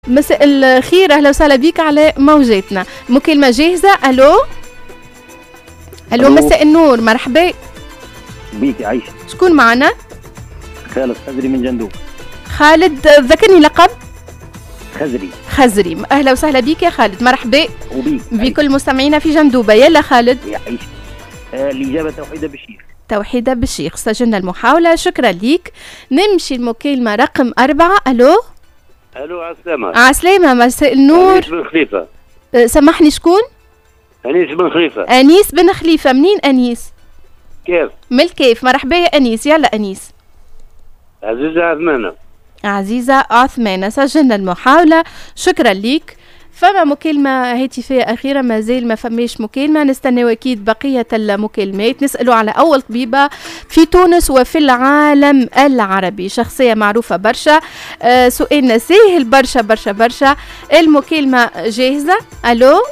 مساء الخير، اهلا وسهلا بيك على موجاتنا. مكالمة جاهزة. الو الو، مساء النور، مرحبا بيك عايشة. شكون معنا؟ خالد خزري من جندوب. خالد، ذكرني لقب. خزري. اهلا وسهلا بيك يا خالد، مرحبا وبيك بكل مستمعينا في جندوبة. يلا خالد. يا عايشة. الإجابة توحيدة بالشيخ. توحيدة بالشيخ، سجلنا المحاولة، شكرا ليك. نمشي المكالمة رقم 4. الو عسلامة. عسلامة، مساء النور. أنيس بن خليفة. سامحني، شكون؟ أنيس بن خليفة. أنيس بن خليفة، منين أنيس؟ كيف؟ من الكيف، مرحبا يا أنيس. يلا أنيس. عزيزة عثمانة. عزيزة عثمانة، سجلنا المحاولة، شكرا ليك. فما مكالمة هاتفية أخيرة، ما زال ما فماش مكالمة، نستناو أكيد بقية المكالمات. نسألوا على أول طبيبة في تونس وفي العالم العربي، شخصية معروفة برشا. سؤالنا سهل برشا برشا برشا. المكالمة جاهزة. ألو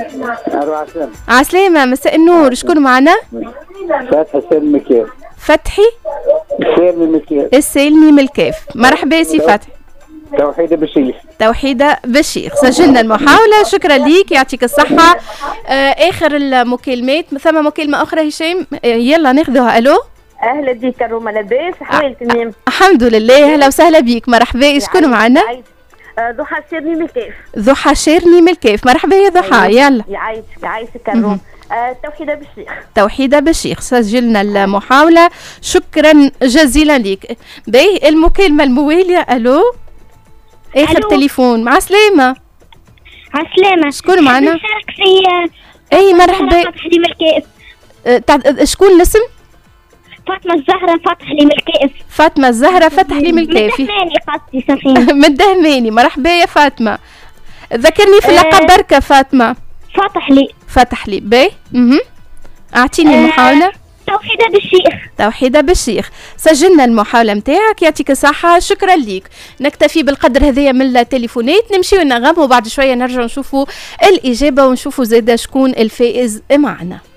عسلامة، مساء النور، شكون معنا؟ فتحي السالمي مكاف. فتحي السالمي مكاف. السالمي من الكاف، مرحبا سي فتحي. توحيدة بالشيخ. توحيدة بالشيخ، سجلنا المحاولة، شكرا ليك، يعطيك الصحة. آخر المكالمات، ثم مكالمة أخرى هشام، يلا ناخذها. ألو أهلا بك روما، لاباس؟ حوالي تمام. الحمد لله، أهلا وسهلا بيك، مرحبا. شكون معنا؟ ضحى شيرني من الكيف. ضحى شيرني من الكيف، مرحبا يا ضحى. يلا يعيشك الروم. توحيدة بالشيخ. توحيدة بالشيخ، سجلنا المحاولة، شكرا جزيلا لك. باهي، المكالمة الموالية. ألو اخر تليفون. مع السلامة. عسلامة. شكون معنا؟ نشارك في اي مرحبا. فتح لي من الكيف. شكون الاسم؟ فاطمة الزهرة فتح لي من الكيف. فاطمة الزهرة فتح لي من الكيف. من الدهماني قصدي سفينة. من الدهماني، مرحبا يا فاطمة. ذكرني في اللقب بركة. فاطمة فتح لي باهي. اعطيني المحاولة. توحيدة بالشيخ. توحيدة بالشيخ، سجلنا المحاولة متاعك، يعطيك الصحة، شكرا ليك. نكتفي بالقدر هذايا من التليفونات، نمشيو نغم وبعد شوية نرجع نشوفوا الإجابة ونشوفوا زادا شكون الفائز معنا.